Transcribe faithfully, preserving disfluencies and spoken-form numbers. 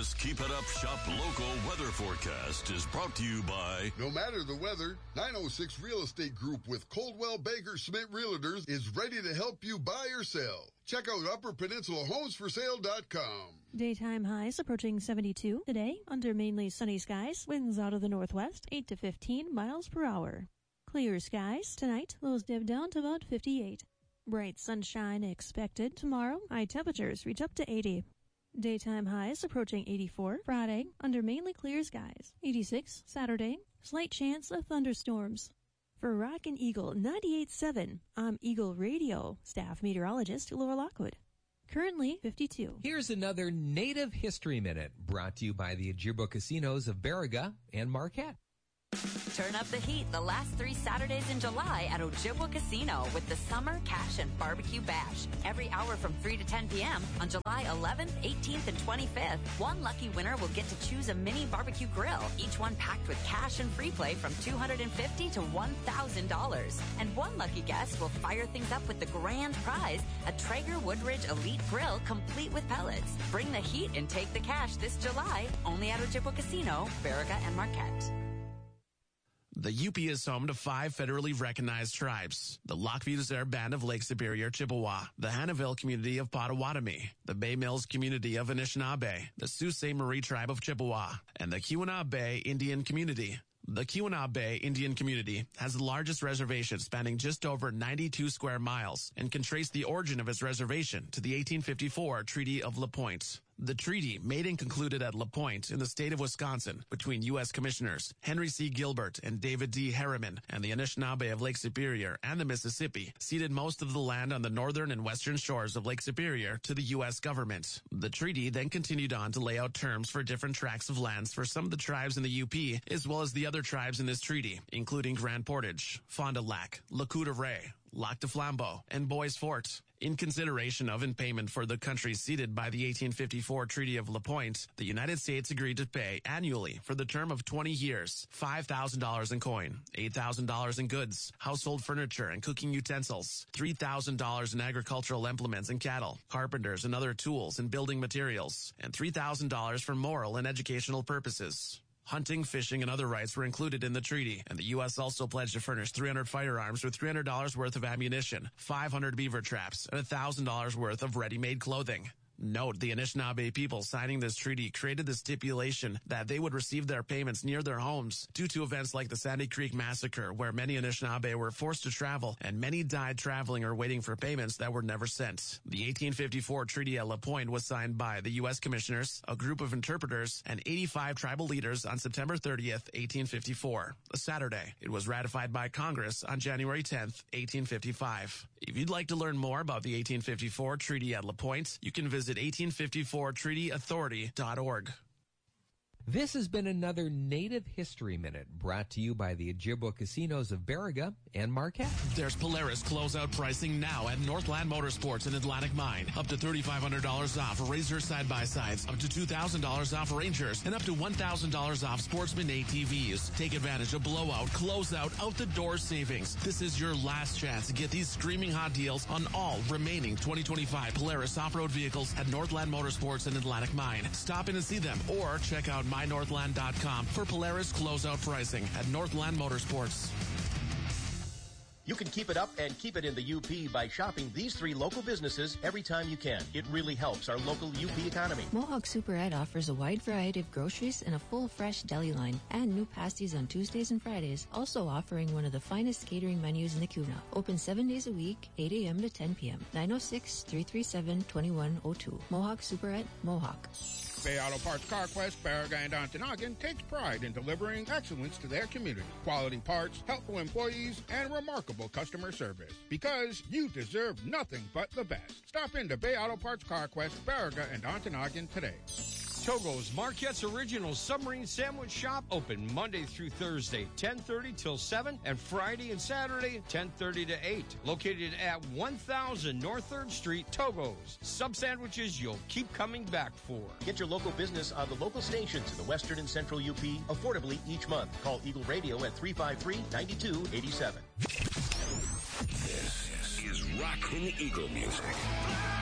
This Keep It Up Shop Local weather forecast is brought to you by... No matter the weather, nine oh six Real Estate Group with Coldwell Banker Schmidt Realtors is ready to help you buy or sell. Check out upper peninsula homes for sale dot com. Daytime highs approaching seventy-two. Today, under mainly sunny skies, winds out of the northwest, eight to fifteen miles per hour. Clear skies. Tonight, lows dip down to about fifty-eight. Bright sunshine expected. Tomorrow, high temperatures reach up to eighty. Daytime highs approaching eighty-four. Friday, under mainly clear skies. eighty-six. Saturday, slight chance of thunderstorms. For Rockin' Eagle ninety-eight point seven, I'm Eagle Radio staff meteorologist Laura Lockwood. Currently fifty-two. Here's another Native History Minute brought to you by the Ojibwa Casinos of Baraga and Marquette. Turn up the heat the last three Saturdays in July at Ojibwa Casino with the Summer Cash and Barbecue Bash. Every hour from three to ten p.m. on July eleventh, eighteenth, and twenty-fifth. One lucky winner will get to choose a mini barbecue grill, each one packed with cash and free play from two hundred fifty dollars to one thousand dollars. And one lucky guest will fire things up with the grand prize, a Traeger Woodridge Elite Grill complete with pellets. Bring the heat and take the cash this July, only at Ojibwa Casino, Baraga, and Marquette. The U P is home to five federally recognized tribes: the Lac Vieux Band of Lake Superior, Chippewa, the Hannahville community of Potawatomi, the Bay Mills community of Anishinaabe, the Sault Ste. Marie tribe of Chippewa, and the Keweenaw Bay Indian community. The Keweenaw Bay Indian community has the largest reservation spanning just over ninety-two square miles and can trace the origin of its reservation to the eighteen fifty-four Treaty of La Pointe. The treaty, made and concluded at La Pointe in the state of Wisconsin between U S Commissioners Henry C. Gilbert and David D. Harriman and the Anishinaabe of Lake Superior and the Mississippi, ceded most of the land on the northern and western shores of Lake Superior to the U S government. The treaty then continued on to lay out terms for different tracts of lands for some of the tribes in the U P, as well as the other tribes in this treaty, including Grand Portage, Fond du Lac, Lac de Ré, Lac de Flambeau, and Bois Forte. In consideration of and payment for the countries ceded by the eighteen fifty-four Treaty of La Pointe, the United States agreed to pay annually for the term of twenty years, five thousand dollars in coin, eight thousand dollars in goods, household furniture and cooking utensils, three thousand dollars in agricultural implements and cattle, carpenters and other tools and building materials, and three thousand dollars for moral and educational purposes. Hunting, fishing, and other rights were included in the treaty, and the U S also pledged to furnish three hundred firearms with three hundred dollars worth of ammunition, five hundred beaver traps, and one thousand dollars worth of ready-made clothing. Note, the Anishinaabe people signing this treaty created the stipulation that they would receive their payments near their homes due to events like the Sandy Creek Massacre, where many Anishinaabe were forced to travel, and many died traveling or waiting for payments that were never sent. The eighteen fifty-four Treaty at La Pointe was signed by the U S Commissioners, a group of interpreters, and eighty-five tribal leaders on September thirtieth, eighteen fifty-four, a Saturday. It was ratified by Congress on January tenth, eighteen fifty-five. If you'd like to learn more about the eighteen fifty-four Treaty at La Pointe, you can visit eighteen fifty-four treaty authority dot org. This has been another Native History Minute brought to you by the Ojibwa Casinos of Baraga and Marquette. There's Polaris closeout pricing now at Northland Motorsports in Atlantic Mine. Up to three thousand five hundred dollars off Razor side-by-sides, up to two thousand dollars off Rangers, and up to one thousand dollars off Sportsman A T Vs. Take advantage of blowout, closeout, out-the-door savings. This is your last chance to get these screaming hot deals on all remaining twenty twenty-five Polaris off-road vehicles at Northland Motorsports in Atlantic Mine. Stop in and see them or check out my northland dot com for Polaris closeout pricing at Northland Motorsports. You can keep it up and keep it in the U P by shopping these three local businesses every time you can. It really helps our local U P economy. Mohawk Super Ed offers a wide variety of groceries and a full fresh deli line and new pasties on Tuesdays and Fridays, also offering one of the finest catering menus in the Kuna. Open seven days a week, eight a.m. to ten p.m. nine oh six, three three seven, two one oh two. Mohawk Super Ed, Mohawk. Bay Auto Parts CarQuest, Baraga, and Ontonagon takes pride in delivering excellence to their community. Quality parts, helpful employees, and remarkable customer service. Because you deserve nothing but the best. Stop into Bay Auto Parts CarQuest, Baraga, and Ontonagon today. Togo's, Marquette's original submarine sandwich shop, open Monday through Thursday, ten thirty till seven, and Friday and Saturday, ten thirty to eight. Located at one thousand North third Street, Togo's. Sub sandwiches you'll keep coming back for. Get your local business on the local stations in the western and central U P affordably each month. Call Eagle Radio at three five three, nine two eight seven. This is Rockin' Eagle Music.